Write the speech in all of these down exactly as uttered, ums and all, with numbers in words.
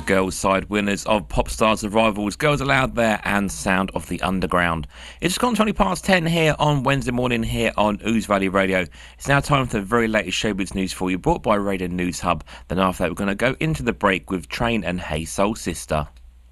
girls' side winners of Popstars The Rivals, Girls Aloud there, and Sound of the Underground. It's gone twenty past ten here on Wednesday morning here on Ouse Valley Radio. It's now time for the very latest showbiz news for you, brought by Radio News Hub. Then after that, we're going to go into the break with Train and Hey Soul Sister.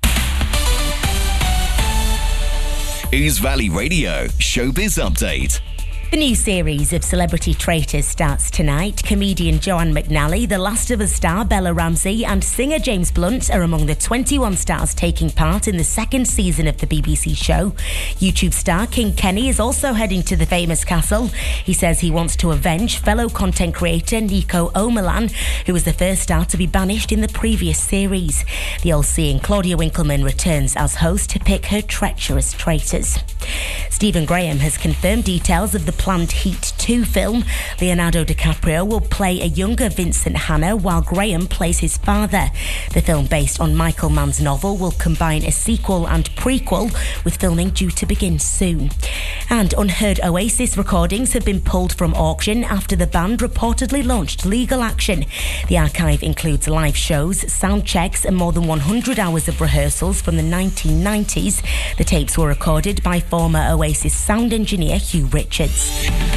Ouse Valley Radio Showbiz Update. The new series of Celebrity Traitors starts tonight. Comedian Joanne McNally, The Last of Us star Bella Ramsey and singer James Blunt are among the twenty-one stars taking part in the second season of the B B C show. YouTube star King Kenny is also heading to the famous castle. He says he wants to avenge fellow content creator Nico O'Malan, who was the first star to be banished in the previous series. The all-seeing Claudia Winkleman returns as host to pick her treacherous traitors. Stephen Graham has confirmed details of the planned Heat two film. Leonardo DiCaprio will play a younger Vincent Hanna while Graham plays his father. The film, based on Michael Mann's novel, will combine a sequel and prequel, with filming due to begin soon. And unheard Oasis recordings have been pulled from auction after the band reportedly launched legal action. The archive includes live shows, sound checks and more than one hundred hours of rehearsals from the nineteen nineties. The tapes were recorded by former Oasis sound engineer Hugh Richards.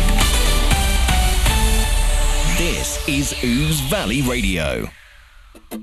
This is Ouse Valley Radio.